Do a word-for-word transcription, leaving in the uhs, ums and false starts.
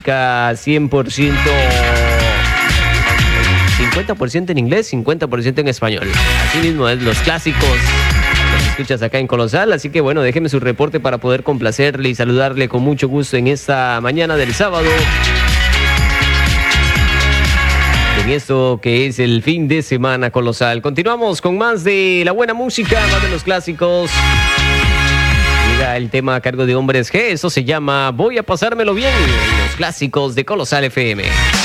cien por ciento, cincuenta por ciento en inglés, cincuenta por ciento en español. Así mismo es, los clásicos los escuchas acá en Colosal, así que bueno, déjeme su reporte para poder complacerle y saludarle con mucho gusto en esta mañana del sábado, en esto que es el fin de semana Colosal. Continuamos con más de la buena música, más de los clásicos. Llega el tema a cargo de Hombres G, eso se llama Voy a pasármelo bien, los clásicos de Colosal F M.